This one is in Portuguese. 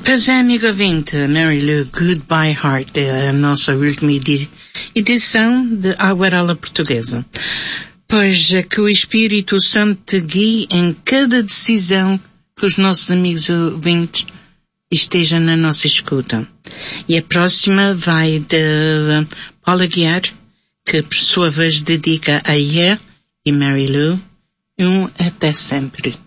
Pois é, amigo ouvinte, Mary Lou, Goodbye Heart, é a nossa última edição de Aguarela Portuguesa. Pois é, que o Espírito Santo te guie em cada decisão que os nossos amigos ouvintes estejam na nossa escuta. E a próxima vai de Paula Guiar, que por sua vez dedica a Ier e Mary Lou, até sempre.